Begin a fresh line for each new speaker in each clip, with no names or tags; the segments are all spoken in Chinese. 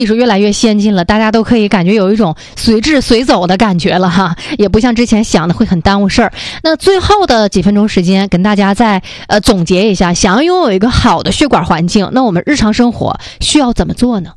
技术越来越先进了，大家都可以感觉有一种随治随走的感觉了哈，也不像之前想的会很耽误事儿。那最后的几分钟时间，跟大家再总结一下，想要拥有一个好的血管环境，那我们日常生活需要怎么做呢？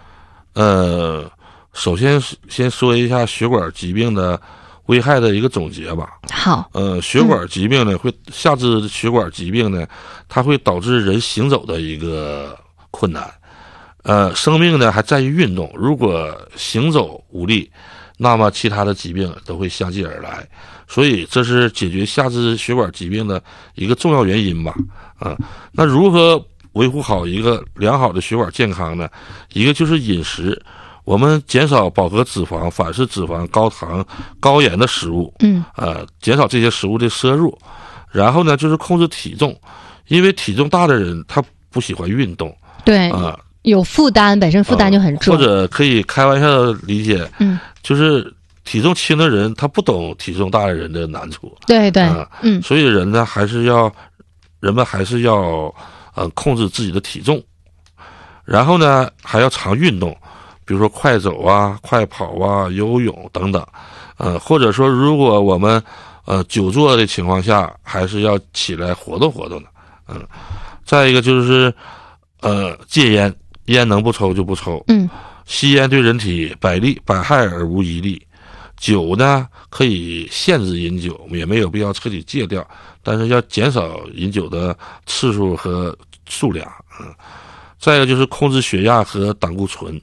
首先先说一下血管疾病的危害的一个总结吧。
好，
血管疾病呢，下肢血管疾病呢，它会导致人行走的一个困难。生命呢还在于运动，如果行走无力，那么其他的疾病都会相继而来，所以这是解决下肢血管疾病的一个重要原因吧。那如何维护好一个良好的血管健康呢？一个就是饮食，我们减少饱和脂肪、反式脂肪、高糖、高盐的食物，减少这些食物的摄入。然后呢，就是控制体重，因为体重大的人他不喜欢运动，
对，有负担，本身负担就很重。
或者可以开玩笑的理解，就是体重轻的人他不懂体重大的人的难处。
对对，
所以人们还是要控制自己的体重，然后呢还要常运动，比如说快走啊、快跑啊、游泳等等，或者说如果我们久坐的情况下，还是要起来活动活动的。再一个就是戒烟，烟能不抽就不抽。吸烟对人体百利百害而无一利。酒呢可以限制饮酒，也没有必要彻底戒掉，但是要减少饮酒的次数和数量。再一个就是控制血压和胆固醇，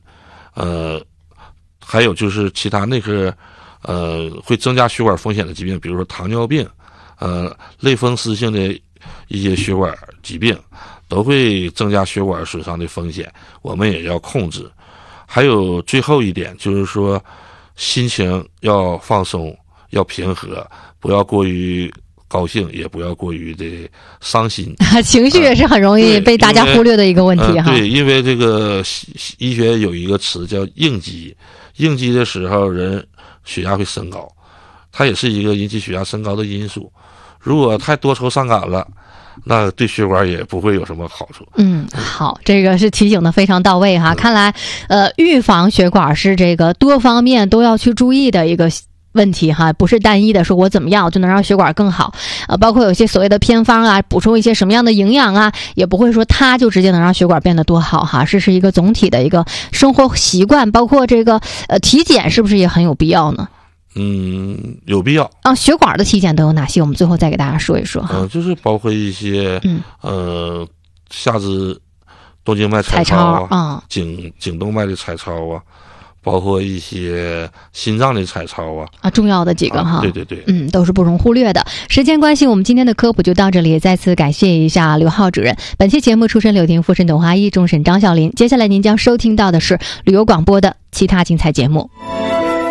还有就是其他那个会增加血管风险的疾病，比如说糖尿病，类风湿性的一些血管疾病，都会增加血管损伤的风险，我们也要控制。还有最后一点就是说，心情要放松，要平和，不要过于高兴，也不要过于的伤心。
情绪也是很容易被大家忽略的一个问题哈。
对，因为这个医学有一个词叫应激，应激的时候人血压会升高，它也是一个引起血压升高的因素。如果太多愁善感了，那对血管也不会有什么好处。
好，这个是提醒的非常到位哈。看来预防血管是这个多方面都要去注意的一个问题哈，不是单一的说我怎么样就能让血管更好，包括有些所谓的偏方啊，补充一些什么样的营养啊，也不会说它就直接能让血管变得多好哈。这是一个总体的一个生活习惯，包括这个体检是不是也很有必要呢？
有必要
血管的体检都有哪些？我们最后再给大家说一说哈。
就是包括一些下肢动静脉彩超啊，颈动脉的彩超啊，包括一些心脏的彩超啊，重
要的几个哈。
对对对，
都是不容忽略的。时间关系，我们今天的科普就到这里，再次感谢一下刘浩主任。本期节目出身柳亭，复审董华一，终审张啸林。接下来您将收听到的是旅游广播的其他精彩节目。